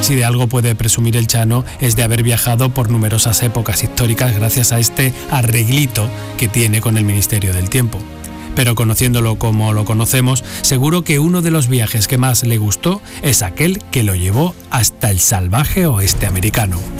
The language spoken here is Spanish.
si de algo puede presumir el Chano es de haber viajado por numerosas épocas históricas gracias a este arreglito que tiene con el Ministerio del Tiempo. Pero conociéndolo como lo conocemos, seguro que uno de los viajes que más le gustó es aquel que lo llevó hasta el salvaje oeste americano.